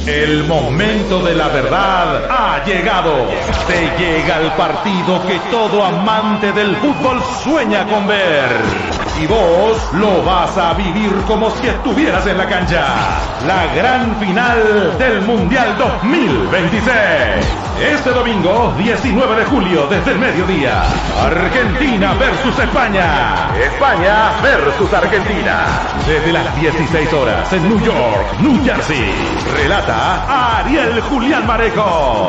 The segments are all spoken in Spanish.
El momento de la verdad ha llegado. Te llega el partido que todo amante del fútbol sueña con ver. Y vos lo vas a vivir como si estuvieras en la cancha. La gran final del Mundial 2026. Este domingo, 19 de julio, desde el mediodía. Argentina versus España. España versus Argentina. Desde las 16 horas en New York, New Jersey. Relata Ariel Julián Mareco.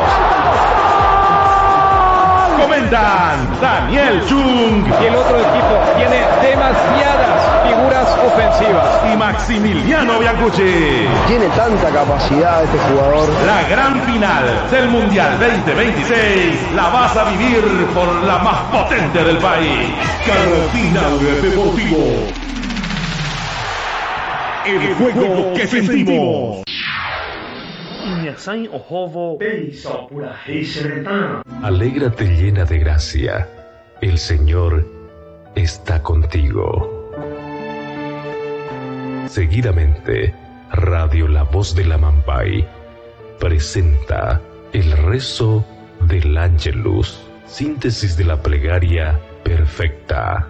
Comentan Daniel Chung. Y el otro equipo tiene demasiadas figuras ofensivas. Y Maximiliano Biancucci. Tiene tanta capacidad este jugador. La gran final del Mundial 2026 la vas a vivir por la más potente del país. Carrefour Deportivo. El juego que sentimos. Alégrate llena de gracia, el Señor está contigo. Seguidamente, Radio La Voz de la Mampay presenta el rezo del Ángelus, síntesis de la plegaria perfecta.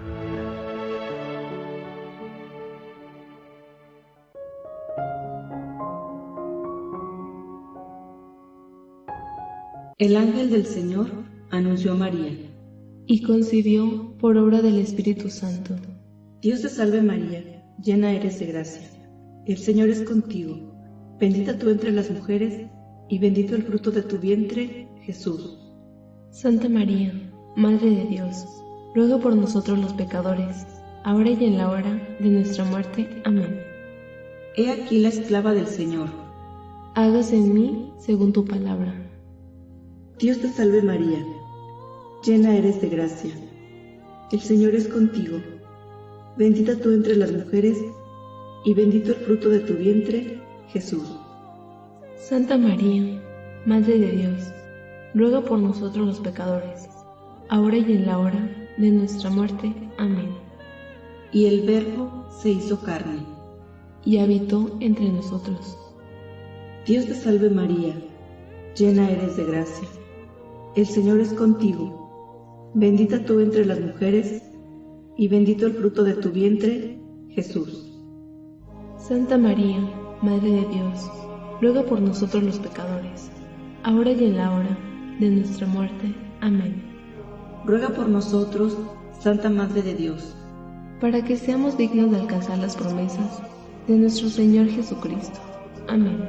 El ángel del Señor anunció a María, y concibió por obra del Espíritu Santo. Dios te salve María, llena eres de gracia. El Señor es contigo, bendita tú entre las mujeres, y bendito el fruto de tu vientre, Jesús. Santa María, Madre de Dios, ruega por nosotros los pecadores, ahora y en la hora de nuestra muerte. Amén. He aquí la esclava del Señor. Hágase en mí según tu palabra. Dios te salve María, llena eres de gracia. El Señor es contigo, bendita tú entre las mujeres, y bendito el fruto de tu vientre, Jesús. Santa María, Madre de Dios, ruega por nosotros los pecadores, ahora y en la hora de nuestra muerte. Amén. Y el Verbo se hizo carne, y habitó entre nosotros. Dios te salve María, llena eres de gracia. El Señor es contigo, bendita tú entre las mujeres, y bendito el fruto de tu vientre, Jesús. Santa María, Madre de Dios, ruega por nosotros los pecadores, ahora y en la hora de nuestra muerte. Amén. Ruega por nosotros, Santa Madre de Dios, para que seamos dignos de alcanzar las promesas de nuestro Señor Jesucristo. Amén.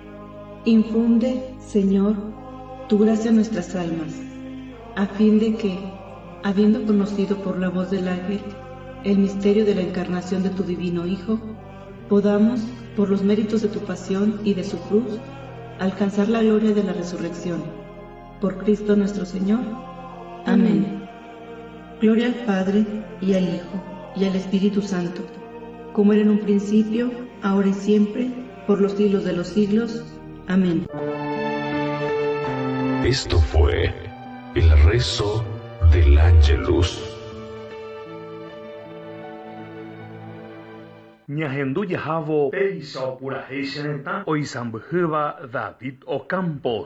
Infunde, Señor, tu gracia a nuestras almas, a fin de que, habiendo conocido por la voz del ángel el misterio de la encarnación de tu divino Hijo, podamos, por los méritos de tu pasión y de su cruz, alcanzar la gloria de la resurrección. Por Cristo nuestro Señor. Amén. Gloria al Padre, y al Hijo, y al Espíritu Santo, como era en un principio, ahora y siempre, por los siglos de los siglos. Amén. Esto fue el rezo del Ángelus. Ñahendu yahavo peiso pura heisheneta oisambheva David Ocampos.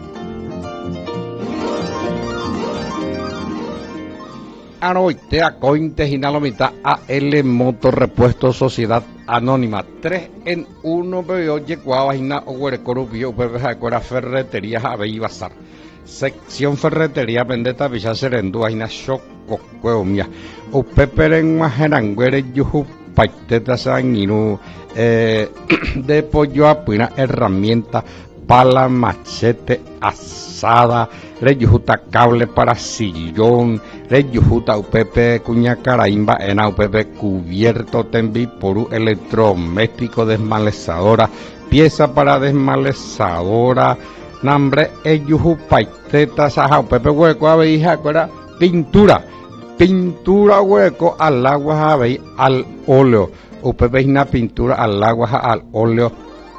Aroite a Cointe Ginalomita AL Moto Repuesto Sociedad Anónima 3 en 1 Bebeo Yecuava Hina Oguerecorubio Bebejacuera Ferretería Abey Bazar Sección Ferretería Vendetta Villa Serendúa Hina Choco Cueomia Upeperen Majeranguere Yuju Paiteta Sanguinu de pollo a pina herramienta pala, machete, asada, reyujuta cable para sillón, reyujuta upepe cuña caraimba en upepe cubierto tembi por electrodoméstico desmalezadora, pieza para desmalezadora, nambre eyuju paiteta saja upepe hueco abeja cuera pintura hueco al agua abeja al óleo upepe una pintura al agua al óleo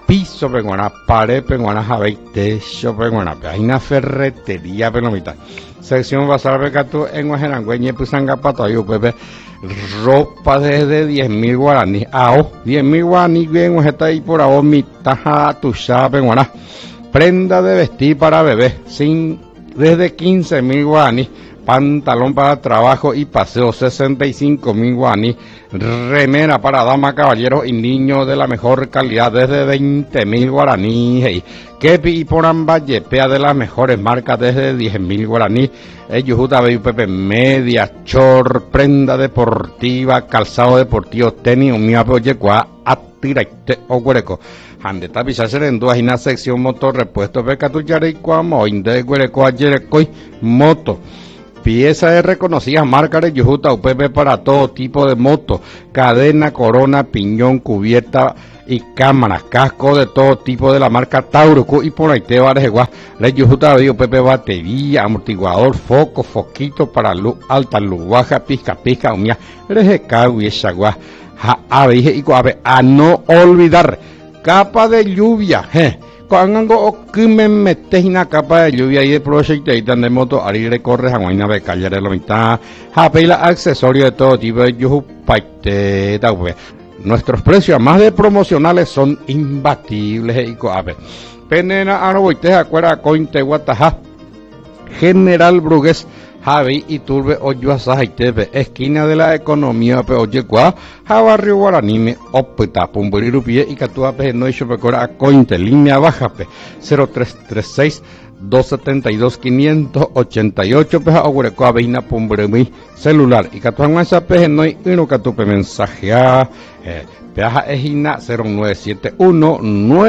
piso penguana, pared penguana, jabe techo penguana, hay una ferretería penguana. Sección basal pecatu en Guajerangüeñe Pusanga Patoyo Pepe, ropa desde 10.000 guaraníes, 10.000 guaraníes bien está ahí por ahora mitaja tuya penguana. Prenda de vestir para bebé, desde 15.000 guaraníes, pantalón para trabajo y paseo 65.000 guaraníes, remera para damas, caballeros y niños de la mejor calidad desde 20.000 guaraníes, kepi y poramba yepea de las mejores marcas desde 10.000 guaraníes, yujuta pepe media, short, prenda deportiva, calzado deportivo, tenis, umiapo yecua, atiraite o huereco. Ande tapisa serendo ahí na sección motor repuesto pecatu yareikua moinde huereco ayerecoi moto. Pieza de reconocidas marcas de Yujuta UPP para todo tipo de motos, cadena, corona, piñón, cubierta y cámaras, casco de todo tipo de la marca Taurucu y por ahí te va de Yujuta UPP batería, amortiguador, foco, foquito para luz alta, luz baja, pizca, umia, rejeca, huieshagua, a no olvidar, capa de lluvia, cuando me metes en una capa de lluvia y de proyecto y de moto, ahí recorres a una becalle de la mitad, apela accesorios de todo tipo de yujupaite. Nuestros precios más de promocionales son imbatibles y coape. Penena Anoboite, acuerda cointe guataja, General Brugués, Javi y Turbe Oyuasa Jaitepe, esquina de la economía Peoyecua, Jabarrio Guaranime, Opeta, Pumburirupi y Catuape, no hizo pecora a Cointe, línea bajape, 0336 272 588 peja Ogurecoa Veina Pumburumi celular y Catuan WhatsApp no hay uno Catupe mensajea peaja ejina 0971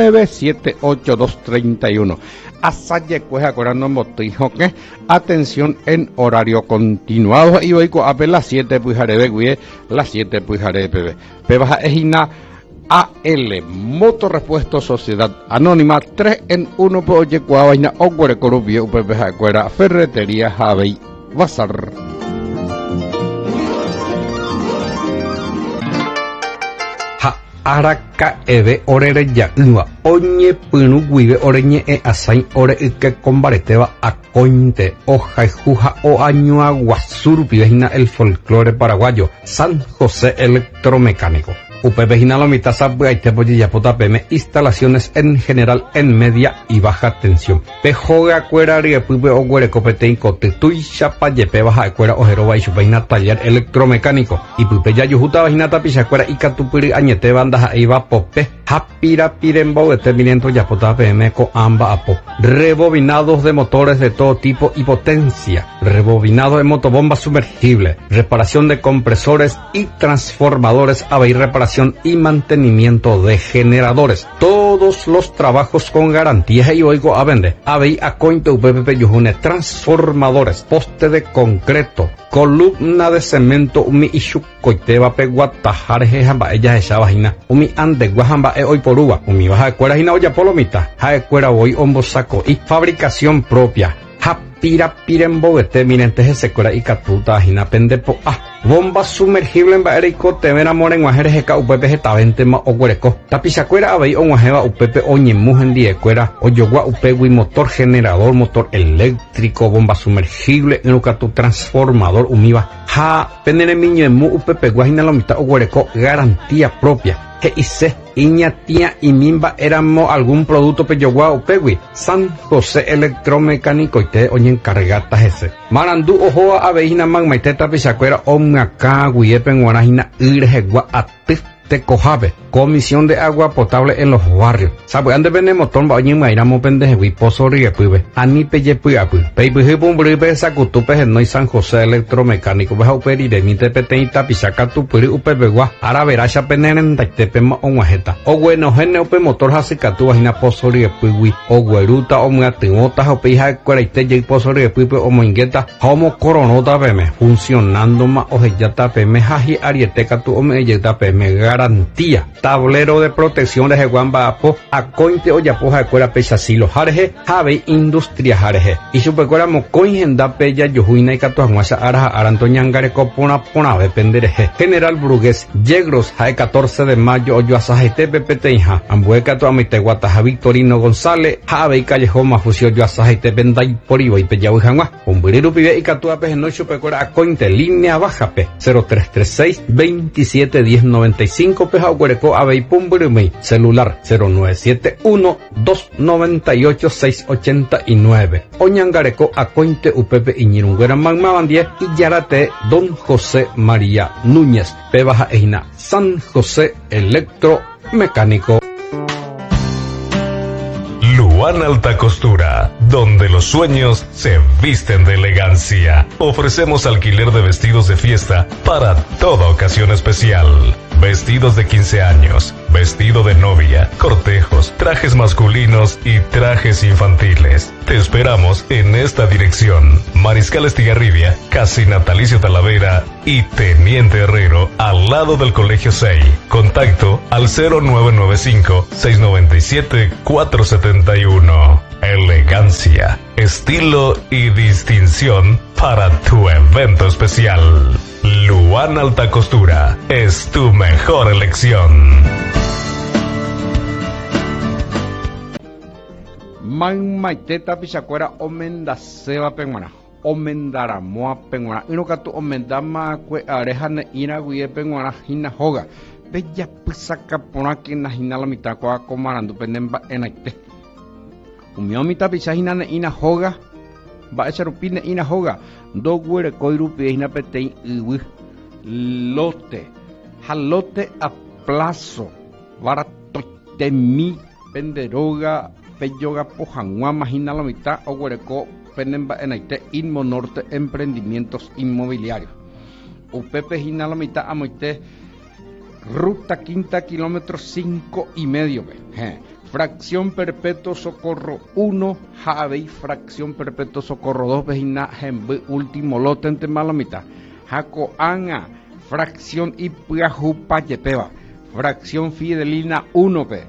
978231 Asaye cueja corando motijo que atención en horario continuado y hoy a las 7 pujarebe guie las 7 pujarebe pebaja ejina AL Motorrepuesto Sociedad Anónima 3 en 1 Oye Cuavaina Ogüere Corubio UPPJ Cuera Ferretería Javey Bazar. Araca eve orere ya uva oñe punu guive oreñe asain ore que combareteba a cointe hoja y juja o año aguazurpi vejina el folclore paraguayo San José Electromecánico. UPP Ginalomita Sabuaite Boyapota PM instalaciones en general en media y baja tensión. Pejoga cuera riepupe o güere copete incote tuisha payepe baja cuera ojero baixo vaina taller electromecánico. Y pupe ya yujuta vagina tapicha cuera y catupiri añete bandas iba pope. Japira pirembo determinento yapota PM co amba apo. Rebobinados de motores de todo tipo y potencia. Rebobinado de motobombas sumergibles. Reparación de compresores y transformadores. Habéis reparación y mantenimiento de generadores. Todos los trabajos con garantía y oigo a vender. Habéis a cointe UPP Yujune transformadores, poste de concreto, columna de cemento, umi ishu coiteba peguatajar jamba ella esa vagina, umi ande guajamba hoy por uva, umi baja de cuera jina olla polomita, ja de cuera hoy hombo saco y fabricación propia. Pira piremboguete minentes ese cora y catuta jina pendepo bomba sumergible en baerico temera moren guajeres eka upepe jetavente ma oguereco tapizacuera abei onguajeva upepe oñemujen diecuera oyogua upegui motor generador motor eléctrico bomba sumergible en catu transformador umiva ja penere miño emu upepe guajina la mitad oguereco garantía propia. Que hice iña tía y mimba éramos algún producto peyogua o pegui San José Electromecánico y te oye encargatas ese marandu ojoa aveina man maiteta pisacuera omaka guiepen guanajina irjegua atif te cojabe comisión de agua potable en los barrios sabe ande vene motor ba oñi mairamo pendeje wi pozo riepuibe ani peye puiapu peipuji pumbribe sacutupe no San José Electromecánico baja uperi de mite peteita pisaka tu puri upebegua ara veracha peneren taitepe ma onguajeta o bueno gene upe motor hasikatu vagina pozo riepuiwi o gueruta o muatiota o peija cuaraite ye pozo riepuipe o moingueta homo coronota peme funcionando ma ojeyata peme haji arieteka tu o meyeta peme garantía. Tablero de protección de Guamba Apo, Acointe Oyapoja de Cuera Pechasilo Jarje, Jave Industria Jarje. Y Supercuera Mocoingenda Pella Yohuina y Catuamuasa Araja Arantoñangare Copona Ponave Pendereje. General Brugués, Yegros, Jae 14 de mayo, Oyoasajete Pepeteja, Ambueca Tuamiteguataja Victorino González, Jave y Callejón Mafucio Oyoasajete Penday Poriba y Peyahuijanua. Umbiriru Pibe y Catuape no Supercuera Acointe, línea baja P 0336 27 1095 Peja Huereco Abey Pumburumei, celular 0971 298 689. Oñangareco Acointe Upepe Iñirunguera Magmabandie y Yarate Don José María Núñez, P baja Eina San José Electromecánico. Luan Alta Costura, donde los sueños se visten de elegancia. Ofrecemos alquiler de vestidos de fiesta para toda ocasión especial. Vestidos de 15 años, vestido de novia, cortejos, trajes masculinos y trajes infantiles. Te esperamos en esta dirección: Mariscal Estigarribia, casi Natalicio Talavera y Teniente Herrero, al lado del Colegio 6. Contacto al 0995-697-471. Elegancia, estilo y distinción para tu evento especial. Luan Alta Costura es tu mejor elección. Man maiteta pichacuera omenda seba penguana. Omendara moa penguana. Inokatu omendama kwe arejane ina guie penguana hina hoga. Bella pisaka ponaki na hina la mitad kwa komarandu penemba enaite. Umiomi pichahina ne ina hoga. Va echarupine ina hoga. Do guere koirupi ina petei iwi. Lote. Jalote a plazo. Varatote mi penderoga. Peyoga Pojangua, Magina la mitad, Oguereco, Penemba Enaite, Inmo Norte, Emprendimientos Inmobiliarios. Upepe Gina la mitad, Amoite, Ruta Quinta, kilómetro 5,5. Fracción Perpetuo Socorro 1, Javei, Fracción Perpetuo Socorro 2, Vejina, Gembe, último lote en Temalamita. Jaco Anga, Fracción Ipiajupa Yepeba, Fracción Fidelina 1P.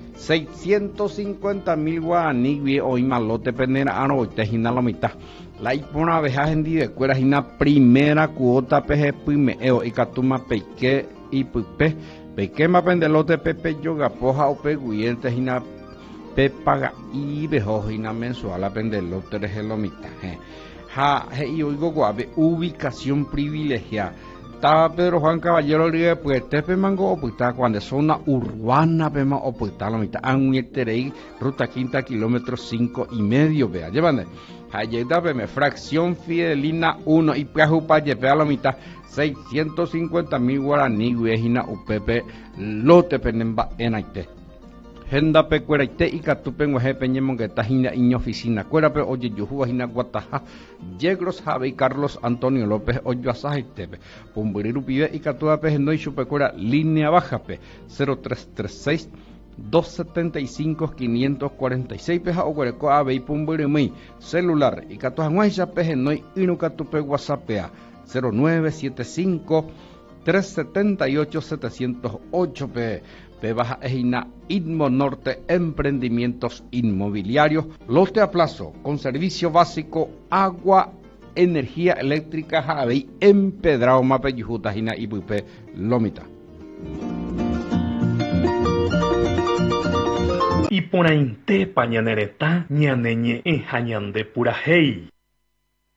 650,000 guaraní hoy malote penera anoite hina la mitad. La ipona abeja hendi de cuera hina primera cuota peje primeo y catuma peque y pupe peque ma pendelote pepe yoga poja o peguiente hina pepaga y bejo hina mensual a pendelote de la mitad. Ja y oigo guave ubicación privilegiada. Estaba Pedro Juan Caballero Libre, pues Tepe Mango opuesta cuando es zona urbana, pema opuesta la mitad. Anguieterei, ruta quinta, kilómetro 5,5, vea. Llévame. Ayeda, peme, fracción Fidelina 1 y Piajupa, lleve a la mitad. 650,000 guaraní, guejina, upepe, lote penemba en Aite. Genda pe cueraite y catupen guaje peñemon que tajina iño oficina. Cuerape oye yujuba hina guataja. Yegros Javi Carlos Antonio López Oyoasajetepe. Pumburiru pide y catuape no y chupecuera línea baja pe 0336 275 546 peja o cuereco ave y pumburimui celular y catuajuaisa peje no y inucatupe whatsappea 0975 378 708 p. Baja Ejina, Inmo Norte, Emprendimientos Inmobiliarios, lote a plazo, con servicio básico, agua, energía eléctrica, Javei, Empedrado, Mape, Yujutajina y Pupe, Lomita. Y por ahí te pañanereta, ñaneñe en Jañande Purajei.